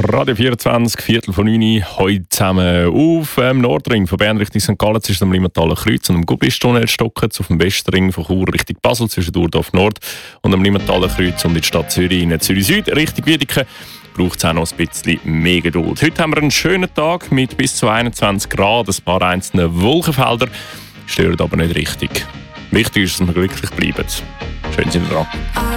Radio 24, Viertel von 9 Uhr, heute zusammen auf dem Nordring von Bern Richtung St. Gallen zwischen dem Limmertaler Kreuz und dem Gublistunnel stocken, auf dem Westring von Chur Richtung Basel zwischen Urdorf Nord und dem Limmertaler Kreuz und in die Stadt Zürich, in Zürich Süd Richtung Wiedeken. Braucht es auch noch ein bisschen mehr Geduld. Heute haben wir einen schönen Tag mit bis zu 21 Grad, ein paar einzelne Wolkenfelder, stören aber nicht richtig. Wichtig ist, dass wir glücklich bleiben. Schön sind wir dran.